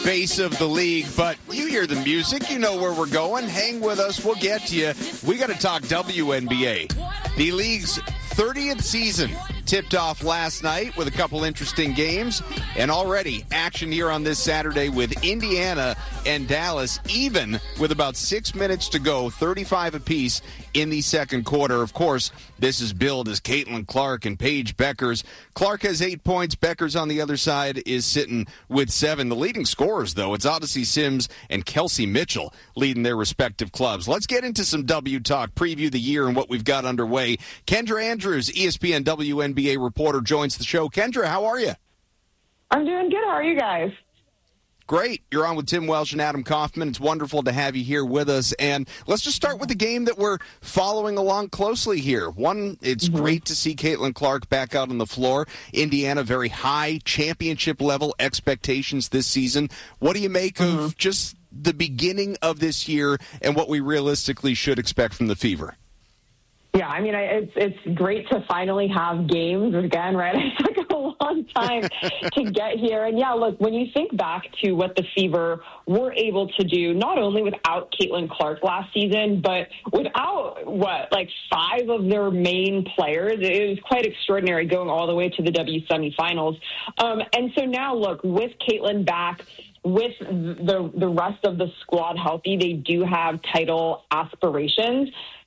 face of the league, but you hear the music. You know where we're going. Hang with us. We'll get to you. We got to talk WNBA. The league's 30th season tipped off last night with a couple interesting games, and already action here on this Saturday with Indiana and Dallas, even with about 6 minutes to go, 35 apiece in the second quarter. Of course, this is billed as Caitlin Clark and Paige Beckers. Clark has 8 points. Beckers on the other side is sitting with 7. The leading scorers, though, it's Odyssey Sims and Kelsey Mitchell leading their respective clubs. Let's get into some W talk, preview the year and what we've got underway. Kendra Andrews, ESPN WNBA reporter, joins the show. Kendra, how are you? I'm doing good. How are you guys? Great. You're on with Tim Welsh and Adam Kaufman. It's wonderful to have you here with us. And let's just start with the game that we're following along closely here. One, it's great to see Caitlin Clark back out on the floor. Indiana, very high championship-level expectations this season. What do you make of just the beginning of this year and what we realistically should expect from the Fever? Yeah, I mean, it's great to finally have games again, right? It took a long time to get here. And, yeah, look, when you think back to what the Fever were able to do, not only without Caitlin Clark last season, but without, 5 of their main players, it was quite extraordinary going all the way to the W semifinals. And so now, look, with Caitlin back, with the rest of the squad healthy, they do have title aspirations.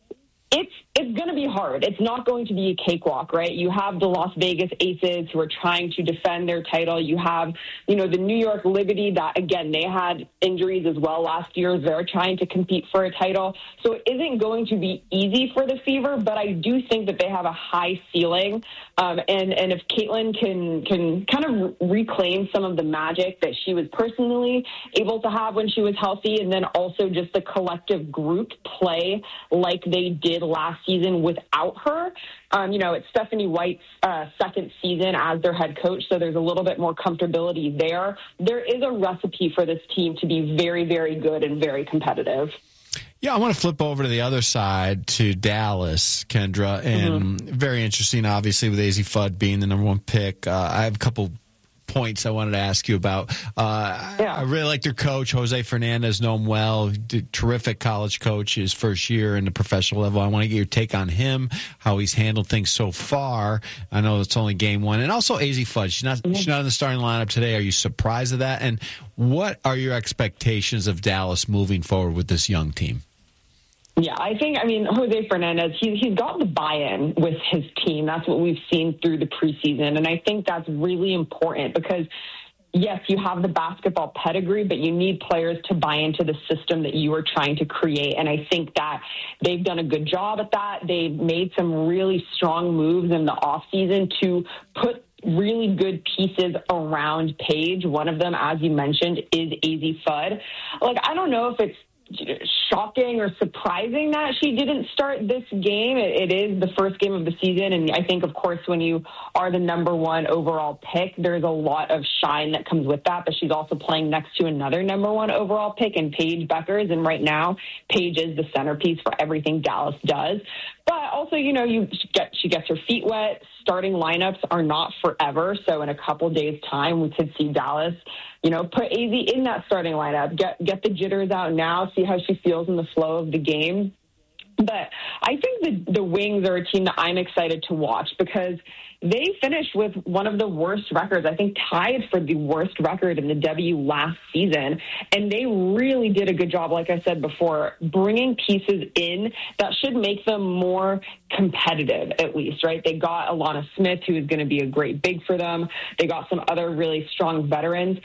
It's going to be hard. It's not going to be a cakewalk, right? You have the Las Vegas Aces who are trying to defend their title. You have, the New York Liberty that, again, they had injuries as well last year. They're trying to compete for a title. So it isn't going to be easy for the Fever, but I do think that they have a high ceiling. And if Caitlin can kind of reclaim some of the magic that she was personally able to have when she was healthy, and then also just the collective group play like they did last season without her. It's Stephanie White's second season as their head coach, so there's a little bit more comfortability there. There is a recipe for this team to be very, very good and very competitive. Yeah, I want to flip over to the other side to Dallas, Kendra, and very interesting, obviously, with AZ Fudd being the number 1 pick. I have a couple points I wanted to ask you about. I really like their coach, Jose Fernandez, know him well. Terrific college coach, his first year in the professional level. I want to get your take on him, how he's handled things so far. I know it's only game 1. And also AZ Fudd. She's not in the starting lineup today. Are you surprised at that? And what are your expectations of Dallas moving forward with this young team? Yeah, Jose Fernandez, he's got the buy-in with his team. That's what we've seen through the preseason. And I think that's really important because, yes, you have the basketball pedigree, but you need players to buy into the system that you are trying to create. And I think that they've done a good job at that. They've made some really strong moves in the offseason to put really good pieces around Paige. One of them, as you mentioned, is AZ Fudd. I don't know if it's shocking or surprising that she didn't start this game. It is the first game of the season, and I think, of course, when you are the number 1 overall pick, there's a lot of shine that comes with that, but she's also playing next to another number 1 overall pick in Paige Beckers, and right now, Paige is the centerpiece for everything Dallas does. But also, she gets her feet wet. Starting lineups are not forever, so in a couple days' time, we could see Dallas put AZ in that starting lineup, get the jitters out now, see how she feels in the flow of the game. But I think the Wings are a team that I'm excited to watch because they finished with one of the worst records, I think tied for the worst record in the W last season. And they really did a good job, like I said before, bringing pieces in that should make them more competitive, at least, right? They got Alana Smith, who is going to be a great big for them. They got some other really strong veterans.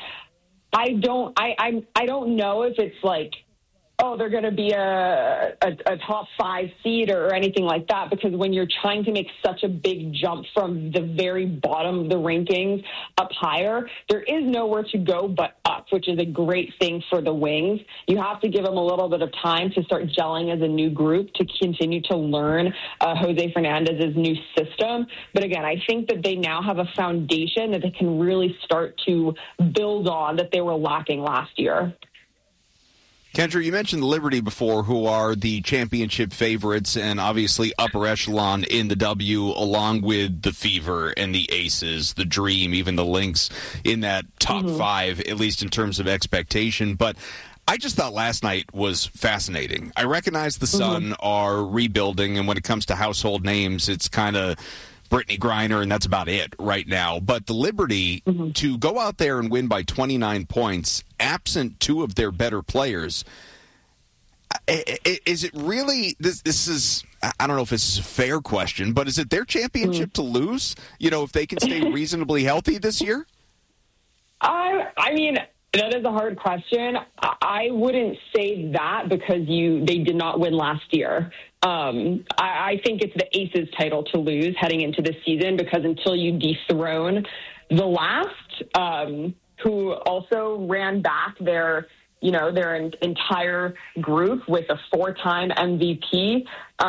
I don't know if it's they're going to be a top 5 seed or anything like that, because when you're trying to make such a big jump from the very bottom of the rankings up higher, there is nowhere to go but up, which is a great thing for the Wings. You have to give them a little bit of time to start gelling as a new group, to continue to learn Jose Fernandez's new system. But again, I think that they now have a foundation that they can really start to build on that they were lacking last year. Kendra, you mentioned Liberty before, who are the championship favorites and obviously upper echelon in the W, along with the Fever and the Aces, the Dream, even the Lynx in that top five, at least in terms of expectation. But I just thought last night was fascinating. I recognize the Sun are rebuilding, and when it comes to household names, it's kind of Brittany Griner, and that's about it right now. But the Liberty, to go out there and win by 29 points, absent two of their better players, is it really, this is, I don't know if this is a fair question, but is it their championship to lose, if they can stay reasonably healthy this year? I mean, that is a hard question. I wouldn't say that because they did not win last year. I think it's the Aces title to lose heading into this season, because until you dethrone the last, who also ran back their entire group with a 4-time MVP,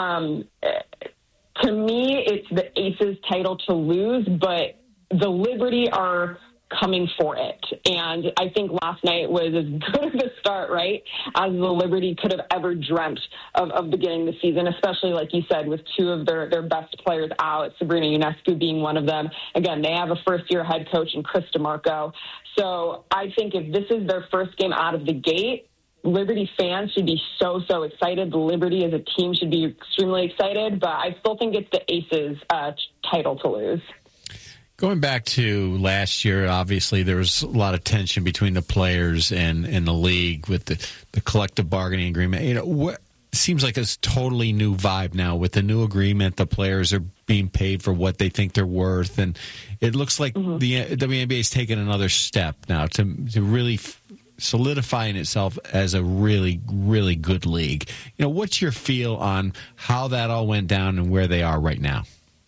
to me, it's the Aces title to lose, but the Liberty are coming for it. And I think last night was as good of a start, right, as the Liberty could have ever dreamt of beginning the season, especially, like you said, with two of their best players out, Sabrina Ionescu being one of them. Again, they have a first-year head coach in Chris DeMarco. So I think if this is their first game out of the gate, Liberty fans should be so excited. The Liberty as a team should be extremely excited, but I still think it's the Aces title to lose. Going back to last year, obviously there was a lot of tension between the players and the league with the collective bargaining agreement. What seems like a totally new vibe now with the new agreement. The players are being paid for what they think they're worth, and it looks like the WNBA is taking another step now to really solidifying itself as a really, really good league. What's your feel on how that all went down and where they are right now?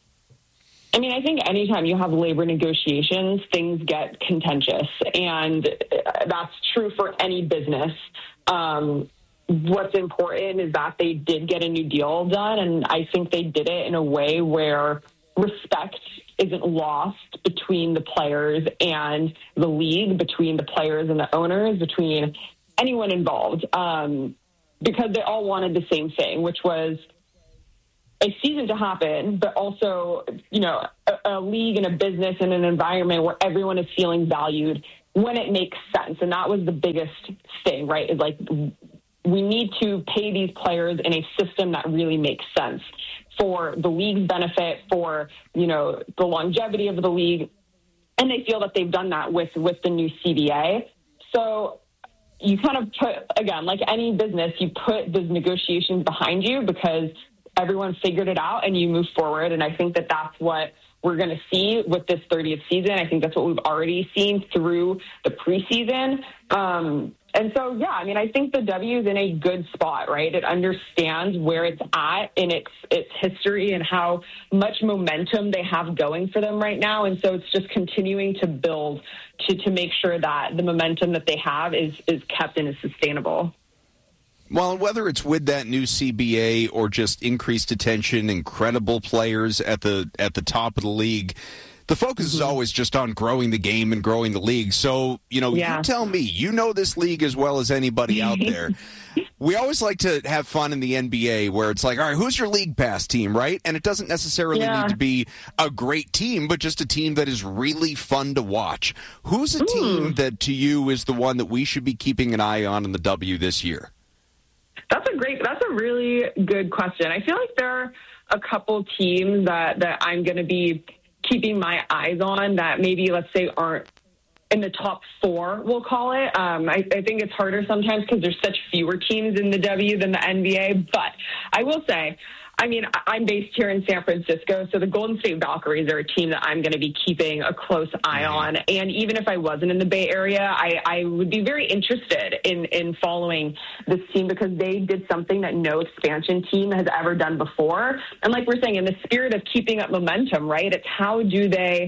I mean, I think anytime you have labor negotiations, things get contentious, and that's true for any business. What's important is that they did get a new deal done, and I think they did it in a way where respect isn't lost between the players and the league, between the players and the owners, between anyone involved, because they all wanted the same thing, which was a season to happen, but also, a league and a business and an environment where everyone is feeling valued when it makes sense. And that was the biggest thing, right? Is like, we need to pay these players in a system that really makes sense for the league's benefit, for, the longevity of the league. And they feel that they've done that with the new CBA. So you kind of put, again, like any business, you put those negotiations behind you because everyone figured it out and you move forward. And I think that that's what we're going to see with this 30th season. I think that's what we've already seen through the preseason. And so, yeah, I mean, I think the W is in a good spot, right? It understands where it's at in its history and how much momentum they have going for them right now. And so it's just continuing to build to make sure that the momentum that they have is kept and is sustainable. Well, whether it's with that new CBA or just increased attention, incredible players at the top of the league, the focus is always just on growing the game and growing the league. So, you tell me, this league as well as anybody out there. We always like to have fun in the NBA where it's like, all right, who's your league pass team, right? And it doesn't necessarily need to be a great team, but just a team that is really fun to watch. Who's a team that to you is the one that we should be keeping an eye on in the W this year? That's a really good question. I feel like there are a couple teams that I'm going to be keeping my eyes on that maybe, let's say, aren't in the top four, we'll call it. I think it's harder sometimes because there's such fewer teams in the W than the NBA. But I will say, I mean, I'm based here in San Francisco, so the Golden State Valkyries are a team that I'm going to be keeping a close eye on. And even if I wasn't in the Bay Area, I would be very interested in following this team because they did something that no expansion team has ever done before. And like we're saying, in the spirit of keeping up momentum, right, it's how do they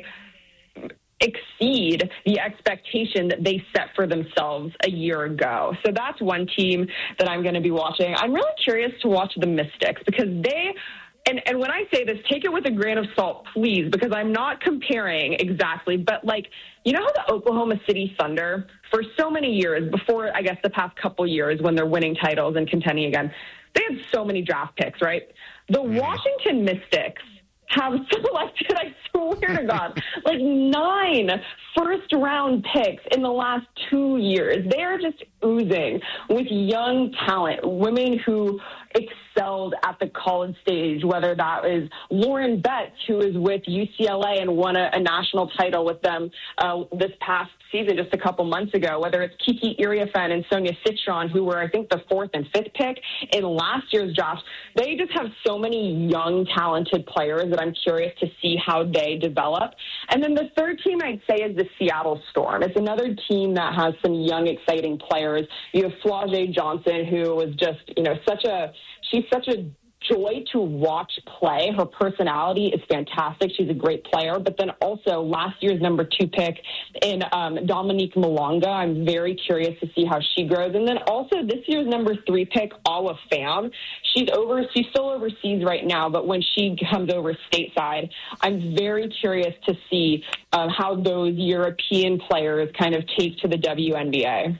exceed the expectation that they set for themselves a year ago. So that's one team that I'm going to be watching. I'm really curious to watch the Mystics because they and when I say this, take it with a grain of salt, please, because I'm not comparing exactly. But, like, you know how the Oklahoma City Thunder, for so many years, before, I guess, the past couple years when they're winning titles and contending again, they had so many draft picks, right? The Washington Mystics have selected, I swear to God, like 9 first-round picks in the last 2 years. They are just oozing with young talent, women who excelled at the college stage, whether that is Lauren Betts, who is with UCLA and won a national title with them this past season, just a couple months ago, whether it's Kiki Iriafen and Sonia Citron, who were, I think, the 4th and 5th pick in last year's draft. They just have so many young, talented players that I'm curious to see how they develop. And then the third team I'd say is the Seattle Storm. It's another team that has some young, exciting players. You have Flau'jae Johnson, who was just, she's such a joy to watch play. Her personality is fantastic. She's a great player. But then also last year's number 2 pick in Dominique Malonga. I'm very curious to see how she grows. And then also this year's number 3 pick, Awa Pham. She's still overseas right now, but when she comes over stateside, I'm very curious to see how those European players kind of take to the WNBA.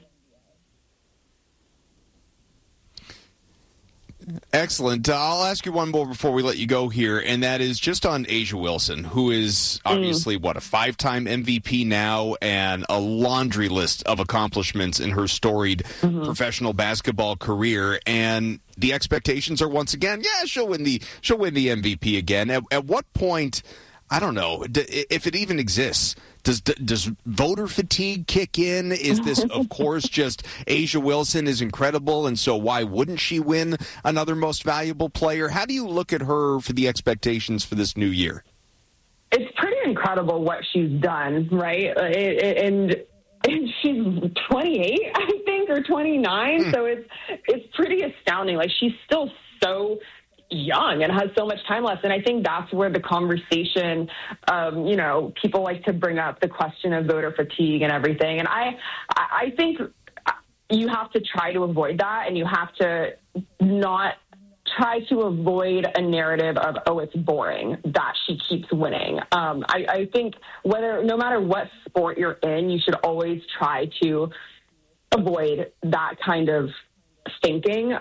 Excellent. I'll ask you one more before we let you go here, and that is just on A'ja Wilson, who is obviously, a 5-time MVP now and a laundry list of accomplishments in her storied professional basketball career. And the expectations are once again, she'll win the MVP again. At what point, I don't know, if it even exists, does voter fatigue kick in? Is this, of course, just A'ja Wilson is incredible, and so why wouldn't she win another most valuable player? How do you look at her for the expectations for this new year? It's pretty incredible what she's done, right? And she's 28, I think, or 29, so it's pretty astounding. Like, she's still so young and has so much time left. And I think that's where the conversation, people like to bring up the question of voter fatigue and everything. And I think you have to try to avoid that, and you have to not try to avoid a narrative of, it's boring that she keeps winning. I think no matter what sport you're in, you should always try to avoid that kind of thinking.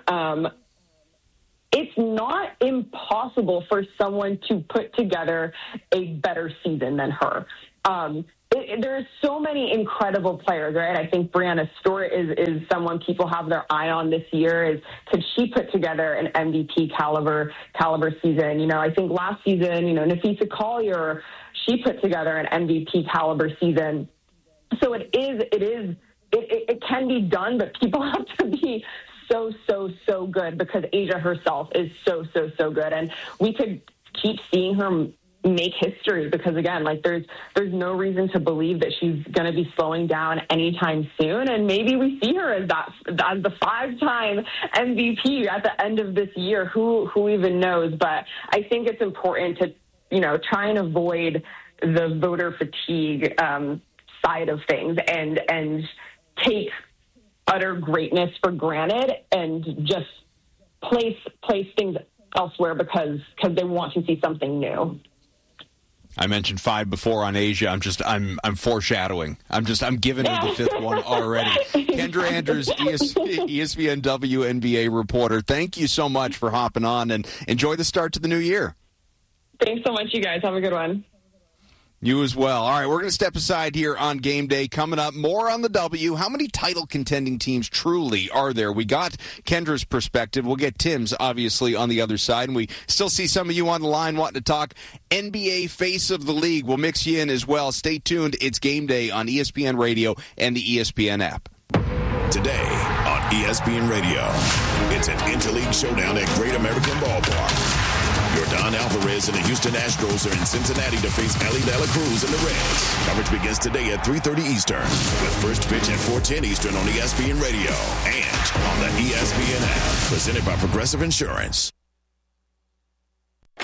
It's not impossible for someone to put together a better season than her. There are so many incredible players, right? I think Brianna Stewart is someone people have their eye on this year. Could she put together an MVP caliber season? I think last season, Nafisa Collier, she put together an MVP caliber season. So it can be done, but people have to be so good, because A'ja herself is so good. And we could keep seeing her make history, because again, like there's no reason to believe that she's going to be slowing down anytime soon. And maybe we see her as the 5-time MVP at the end of this year. Who even knows? But I think it's important to, try and avoid the voter fatigue side of things and take utter greatness for granted and just place things elsewhere because they want to see something new. I mentioned 5 before on A'ja. I'm foreshadowing. I'm giving her the 5th one already. Kendra Andrews, ESPN WNBA reporter. Thank you so much for hopping on, and enjoy the start to the new year. Thanks so much, you guys. Have a good one. You as well. All right, we're going to step aside here on Game Day. Coming up, more on the W. How many title contending teams truly are there? We got Kendra's perspective. We'll get Tim's, obviously, on the other side. And we still see some of you on the line wanting to talk NBA Face of the League. We'll mix you in as well. Stay tuned. It's Game Day on ESPN Radio and the ESPN app. Today on ESPN Radio, it's an interleague showdown at Great American Ballpark. Yordan Alvarez and the Houston Astros are in Cincinnati to face Ellie De La Cruz and the Reds. Coverage begins today at 3:30 Eastern, with first pitch at 4:10 Eastern on ESPN Radio and on the ESPN app. Presented by Progressive Insurance.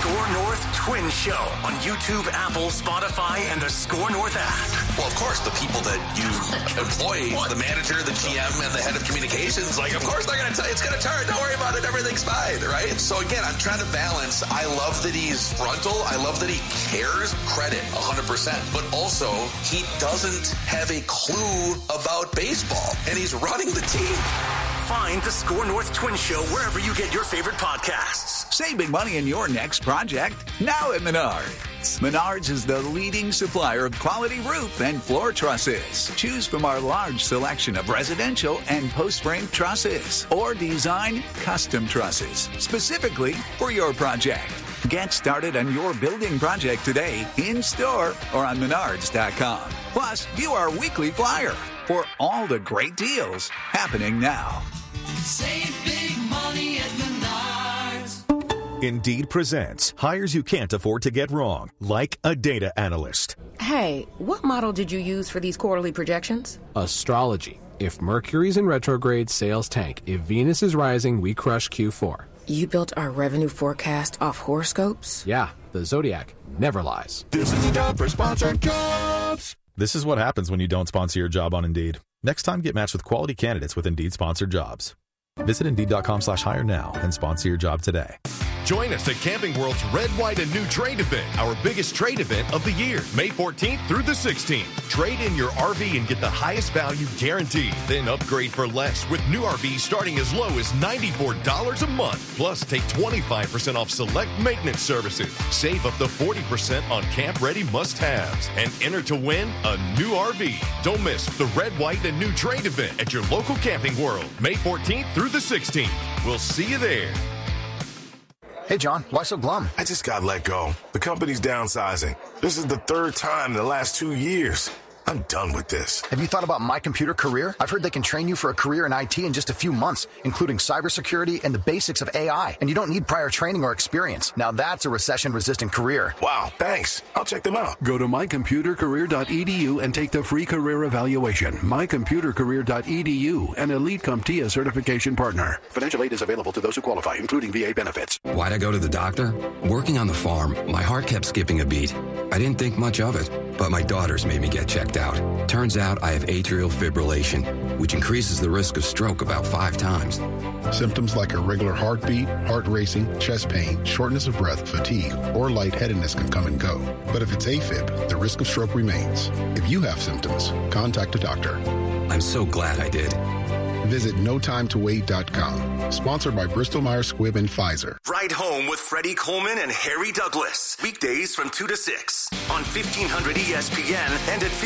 Score North Twin Show on YouTube, Apple, Spotify, and the Score North app. Well, of course, the people that you employ, the manager, the GM, and the head of communications, like, of course they're going to tell you it's going to turn. Don't worry about it. Everything's fine, right? So, again, I'm trying to balance. I love that he's frontal. I love that he cares. Credit, 100%. But also, he doesn't have a clue about baseball, and he's running the team. Find the Score North Twin Show wherever you get your favorite podcasts. Save big money in your next project now at Menards. Menards is the leading supplier of quality roof and floor trusses. Choose from our large selection of residential and post-frame trusses or design custom trusses specifically for your project. Get started on your building project today in store or on Menards.com. Plus, view our weekly flyer for all the great deals happening now. Save big money at Menards. Indeed presents hires you can't afford to get wrong, like a data analyst. Hey, what model did you use for these quarterly projections? Astrology. If Mercury's in retrograde, sales tank. If Venus is rising, we crush Q4. You built our revenue forecast off horoscopes? Yeah, the Zodiac never lies. This is the job for sponsored jobs. This is what happens when you don't sponsor your job on Indeed. Next time, get matched with quality candidates with Indeed sponsored jobs. Visit Indeed.com/hire now and sponsor your job today. Join us at Camping World's Red, White, and New Trade Event, our biggest trade event of the year, May 14th through the 16th. Trade in your RV and get the highest value guaranteed. Then upgrade for less with new RVs starting as low as $94 a month. Plus, take 25% off select maintenance services. Save up to 40% on camp-ready must-haves. And enter to win a new RV. Don't miss the Red, White, and New Trade Event at your local Camping World, May 14th through the 16th. We'll see you there. Hey, John, why so glum? I just got let go. The company's downsizing. This is the third time in the last 2 years. I'm done with this. Have you thought about My Computer Career? I've heard they can train you for a career in IT in just a few months, including cybersecurity and the basics of AI. And you don't need prior training or experience. Now that's a recession-resistant career. Wow, thanks. I'll check them out. Go to mycomputercareer.edu and take the free career evaluation. mycomputercareer.edu, an Elite CompTIA certification partner. Financial aid is available to those who qualify, including VA benefits. Why'd I go to the doctor? Working on the farm, my heart kept skipping a beat. I didn't think much of it, but my daughters made me get checked out. Turns out I have atrial fibrillation, which increases the risk of stroke about 5 times. Symptoms like irregular heartbeat, heart racing, chest pain, shortness of breath, fatigue, or lightheadedness can come and go. But if it's AFib, the risk of stroke remains. If you have symptoms, contact a doctor. I'm so glad I did. Visit NoTimeToWait.com. Sponsored by Bristol-Myers Squibb and Pfizer. Ride Home with Freddie Coleman and Harry Douglas. Weekdays from 2 to 6 on 1500 ESPN and at